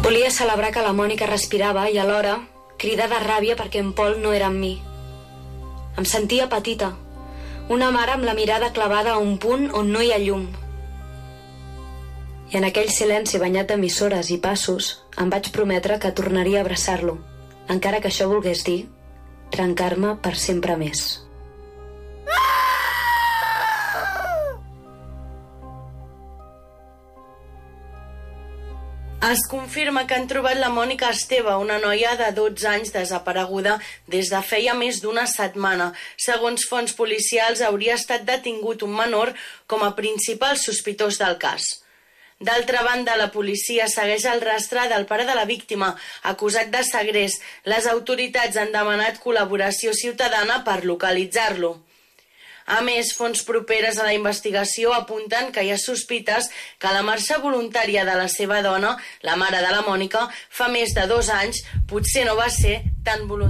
Volia celebrar que la Mònica respirava i alhora cridar de ràbia perquè en Pol no era amb mi. Em sentia petita, una mare amb la mirada clavada a un punt on no hi ha llum. I en aquell silenci banyat d'emissores i passos em vaig prometre que tornaria a abraçar-lo, encara que això volgués dir trencar-me per sempre més. Es confirma que han trobat la Mònica Esteve, una noia de 12 anys desapareguda des de feia més d'una setmana. Segons fonts policials, hauria estat detingut un menor com a principal sospitós del cas. D'altra banda, la policia segueix el rastre del pare de la víctima, acusat de segrest. Les autoritats han demanat col·laboració ciutadana per localitzar-lo. A més, fonts properes a la investigació apunten que hi ha sospites que la marxa voluntària de la seva dona, la mare de la Mònica, fa més de 2 anys, potser no va ser tan voluntària.